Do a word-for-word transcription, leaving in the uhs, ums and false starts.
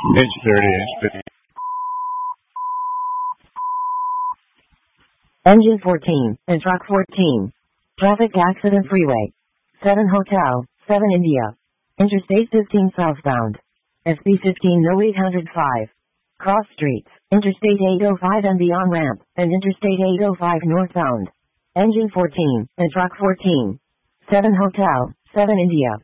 H thirty, H fifty. Engine fourteen, and truck fourteen. Traffic accident freeway. seven Hotel, seven India. Interstate fifteen southbound. S P fifteen no eight oh five. Cross streets, Interstate eight oh five and beyond ramp, and Interstate eight oh five northbound. Engine fourteen, and truck fourteen. seven Hotel, seven India.